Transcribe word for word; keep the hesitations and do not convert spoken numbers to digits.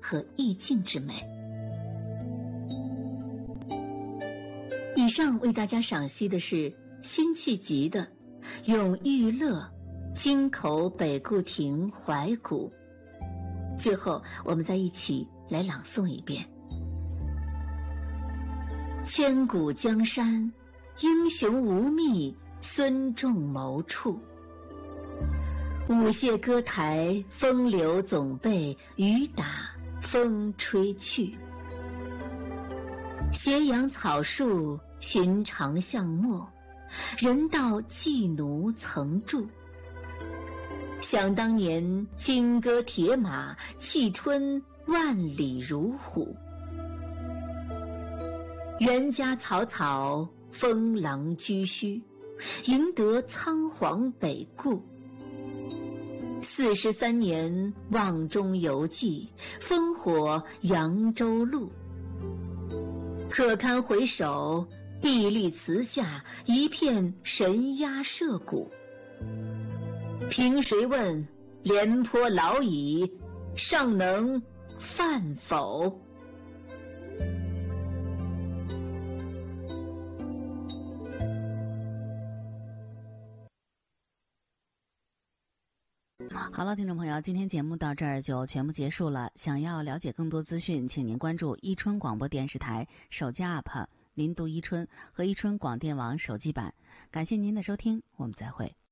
和意境之美。以上为大家赏析的是辛弃疾的《咏玉乐·京口北固亭怀古》。最后我们再一起来朗诵一遍：千古江山，英雄无觅孙仲谋处。舞榭歌台，风流总被雨打风吹去。斜阳草树，寻常巷陌，人道妓奴曾住。想当年，金戈铁马，气吞万里如虎。袁家草草，封狼居胥，赢得仓皇北顾。四十三年，望中犹记，烽火扬州路。可堪回首，碧丽祠下，一片神鸦社鼓。凭谁问，廉颇老矣，尚能饭否？ 好了，听众朋友，今天节目到这儿就全部结束了。想要了解更多资讯，请您关注伊春广播电视台手机 A P P 林读伊春和伊春广电网手机版。感谢您的收听，我们再会。